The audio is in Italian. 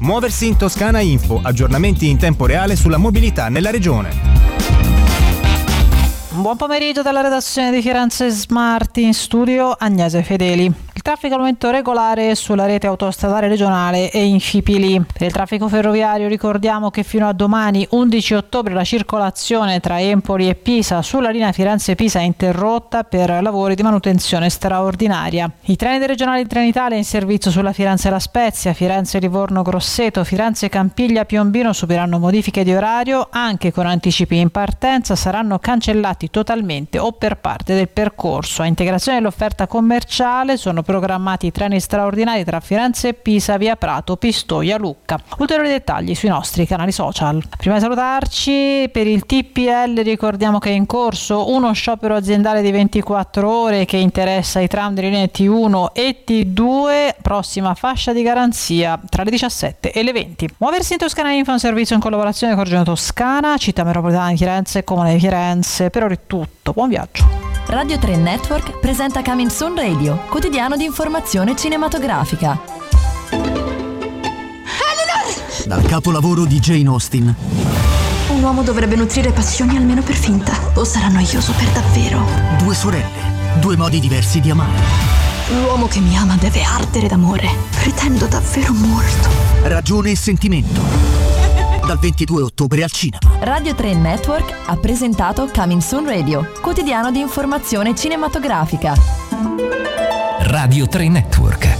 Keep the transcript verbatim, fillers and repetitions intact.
Muoversi in Toscana Info, aggiornamenti in tempo reale sulla mobilità nella regione. Un buon pomeriggio dalla redazione di Firenze Smart, in studio Agnese Fedeli. Il traffico al momento regolare sulla rete autostradale regionale e in Scipili. Per il traffico ferroviario ricordiamo che fino a domani undici ottobre la circolazione tra Empoli e Pisa sulla linea Firenze-Pisa è interrotta per lavori di manutenzione straordinaria. I treni dei regionali Trenitalia in servizio sulla Firenze-La Spezia, Firenze-Livorno-Grosseto, Firenze-Campiglia-Piombino subiranno modifiche di orario anche con anticipi in partenza, saranno cancellati totalmente o per parte del percorso. A integrazione dell'offerta commerciale sono programmati treni straordinari tra Firenze e Pisa, via Prato, Pistoia, Lucca. Ulteriori dettagli sui nostri canali social. Prima di salutarci, per il T P L ricordiamo che è in corso uno sciopero aziendale di ventiquattro ore che interessa i tram delle linee T uno e T due, prossima fascia di garanzia tra le diciassette e le venti. Muoversi in Toscana Info è un servizio in collaborazione con Regione Toscana, Città Metropolitana di Firenze e Comune di Firenze. Per ora è tutto, buon viaggio. Radio tre Network presenta Coming Soon Radio, quotidiano di informazione cinematografica. Dal capolavoro di Jane Austen. Un uomo dovrebbe nutrire passioni almeno per finta, o sarà noioso per davvero. Due sorelle, due modi diversi di amare. L'uomo che mi ama deve ardere d'amore. Pretendo davvero molto. Ragione e sentimento. Dal ventidue ottobre al cinema. Radio tre Network ha presentato Coming Soon Radio, quotidiano di informazione cinematografica. Radio tre Network.